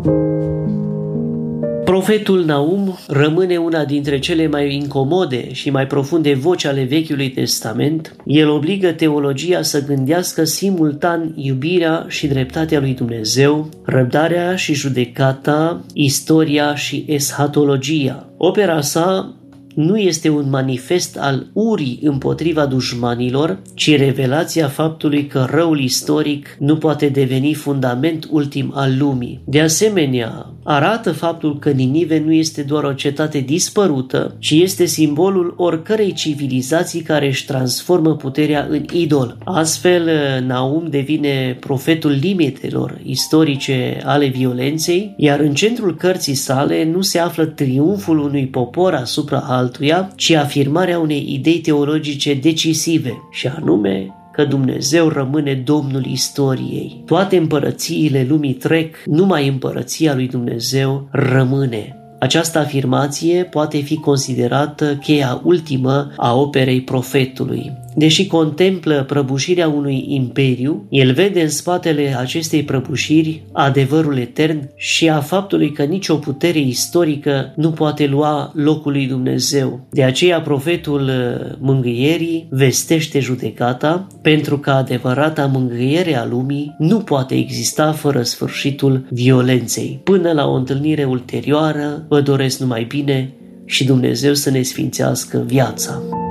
Profetul Naum rămâne una dintre cele mai incomode și mai profunde voci ale Vechiului Testament. El obligă teologia să gândească simultan iubirea și dreptatea lui Dumnezeu, răbdarea și judecata, istoria și eschatologia. Opera sa nu este un manifest al urii împotriva dușmanilor, ci revelația faptului că răul istoric nu poate deveni fundament ultim al lumii. De asemenea, arată faptul că Ninive nu este doar o cetate dispărută, ci este simbolul oricărei civilizații care își transformă puterea în idol. Astfel, Naum devine profetul limitelor istorice ale violenței, iar în centrul cărții sale nu se află triumful unui popor asupra altuia, ci afirmarea unei idei teologice decisive, și anume că Dumnezeu rămâne Domnul istoriei. Toate împărățiile lumii trec, numai împărăția lui Dumnezeu rămâne. Această afirmație poate fi considerată cheia ultimă a operei profetului. Deși contemplă prăbușirea unui imperiu, el vede în spatele acestei prăbușiri adevărul etern și a faptului că nicio putere istorică nu poate lua locul lui Dumnezeu. De aceea profetul mângâierii vestește judecata, pentru că adevărata mângâiere a lumii nu poate exista fără sfârșitul violenței. Până la o întâlnire ulterioară, vă doresc numai bine și Dumnezeu să ne sfințească viața.